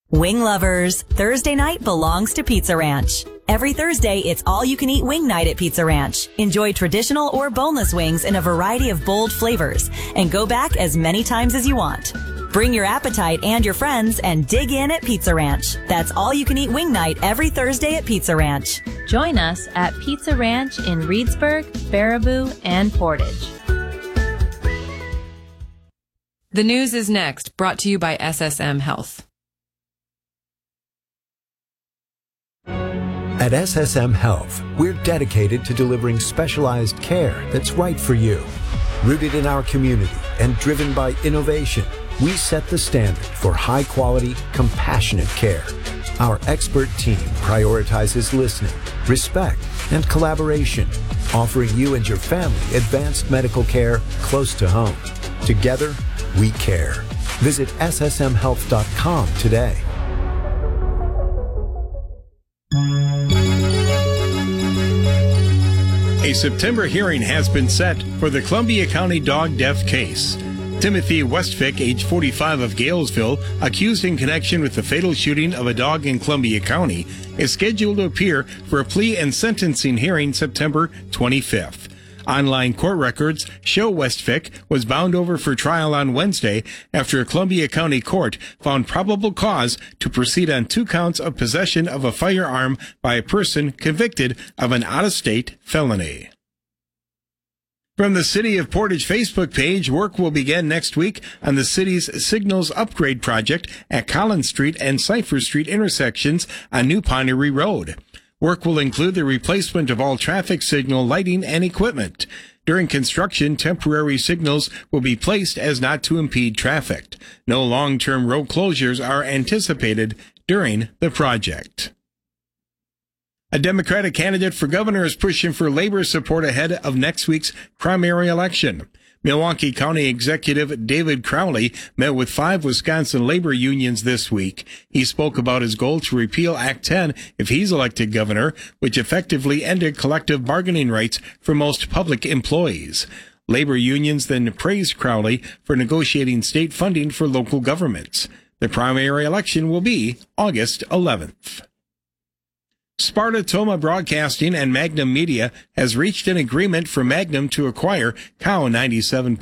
Wing lovers, Thursday night belongs to Pizza Ranch. Every Thursday, it's all-you-can-eat wing night at Pizza Ranch. Enjoy traditional or boneless wings in a variety of bold flavors and go back as many times as you want. Bring your appetite and your friends and dig in at Pizza Ranch. That's all-you-can-eat wing night every Thursday at Pizza Ranch. Join us at Pizza Ranch in Reedsburg, Baraboo, and Portage. The news is next, brought to you by SSM Health. At SSM Health, we're dedicated to delivering specialized care that's right for you. Rooted in our community and driven by innovation, we set the standard for high-quality, compassionate care. Our expert team prioritizes listening, respect, and collaboration, offering you and your family advanced medical care close to home. Together, we care. Visit ssmhealth.com today. A September hearing has been set for the Columbia County dog death case. Timothy Westvick, age 45 of Galesville, accused in connection with the fatal shooting of a dog in Columbia County, is scheduled to appear for a plea and sentencing hearing September 25th. Online court records show Westvick was bound over for trial on Wednesday after a Columbia County court found probable cause to proceed on 2 counts of possession of a firearm by a person convicted of an out-of-state felony. From the City of Portage Facebook page, work will begin next week on the city's Signals Upgrade Project at Collins Street and Cypher Street intersections on New Pioneery Road. Work will include the replacement of all traffic signal lighting and equipment. During construction, temporary signals will be placed as not to impede traffic. No long-term road closures are anticipated during the project. A Democratic candidate for governor is pushing for labor support ahead of next week's primary election. Milwaukee County Executive David Crowley met with 5 Wisconsin labor unions this week. He spoke about his goal to repeal Act 10 if he's elected governor, which effectively ended collective bargaining rights for most public employees. Labor unions then praised Crowley for negotiating state funding for local governments. The primary election will be August 11th. Sparta Toma Broadcasting and Magnum Media has reached an agreement for Magnum to acquire KOW 97.1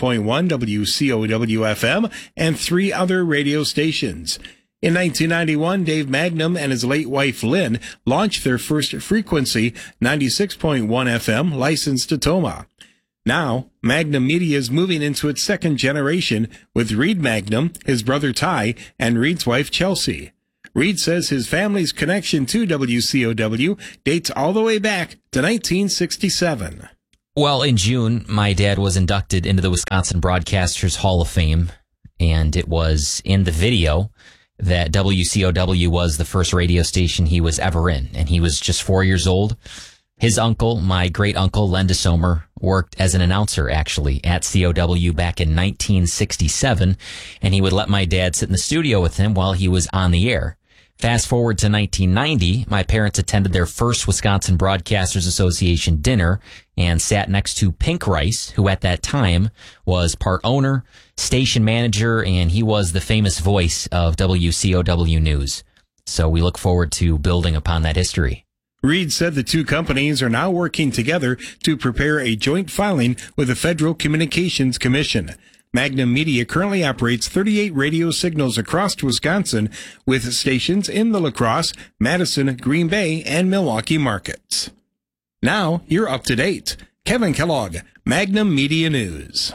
WCOW-FM and 3 other radio stations. In 1991, Dave Magnum and his late wife Lynn launched their first frequency, 96.1 FM, licensed to Toma. Now, Magnum Media is moving into its second generation with Reed Magnum, his brother Ty, and Reed's wife Chelsea. Reed says his family's connection to WCOW dates all the way back to 1967. Well, in June, my dad was inducted into the Wisconsin Broadcasters Hall of Fame, and it was in the video that WCOW was the first radio station he was ever in, and he was just 4 years old. His uncle, my great-uncle, Len DeSomer, worked as an announcer, actually, at COW back in 1967, and he would let my dad sit in the studio with him while he was on the air. Fast forward to 1990, my parents attended their first Wisconsin Broadcasters Association dinner and sat next to Pink Rice, who at that time was part owner, station manager, and he was the famous voice of WCOW News. So we look forward to building upon that history. Reed said the 2 companies are now working together to prepare a joint filing with the Federal Communications Commission. Magnum Media currently operates 38 radio signals across Wisconsin with stations in the La Crosse, Madison, Green Bay, and Milwaukee markets. Now you're up to date. Kevin Kellogg, Magnum Media News.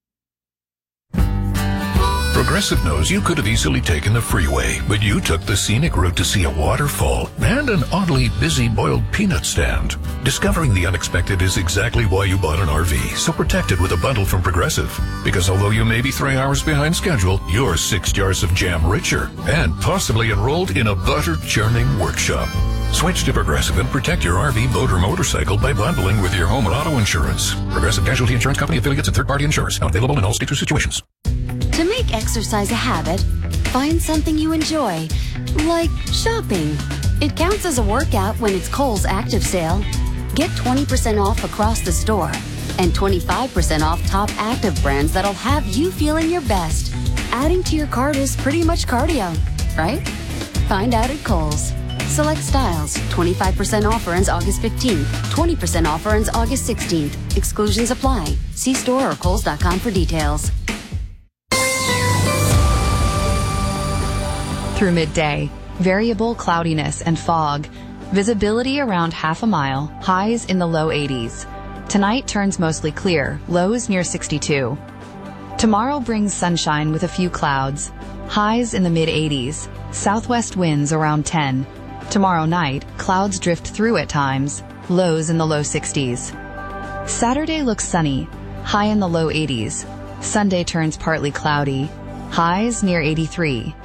Progressive knows you could have easily taken the freeway, but you took the scenic route to see a waterfall and an oddly busy boiled peanut stand. Discovering the unexpected is exactly why you bought an RV, so protect it with a bundle from Progressive. Because although you may be 3 hours behind schedule, you're 6 jars of jam richer and possibly enrolled in a butter churning workshop. Switch to Progressive and protect your RV, boat, or motorcycle by bundling with your home and auto insurance. Progressive Casualty Insurance Company affiliates and third-party insurers. Not available in all states or situations. To make exercise a habit, find something you enjoy, like shopping. It counts as a workout when it's Kohl's Active Sale. Get 20% off across the store and 25% off top active brands that'll have you feeling your best. Adding to your cart is pretty much cardio, right? Find out at Kohl's. Select styles. 25% offer ends August 15th. 20% offer ends August 16th. Exclusions apply. See store or Kohls.com for details. Through midday, variable cloudiness and fog. Visibility around half a mile, highs in the low 80s. Tonight turns mostly clear, lows near 62. Tomorrow brings sunshine with a few clouds, highs in the mid-80s, southwest winds around 10. Tomorrow night, clouds drift through at times, lows in the low 60s. Saturday looks sunny, high in the low 80s. Sunday turns partly cloudy, highs near 83.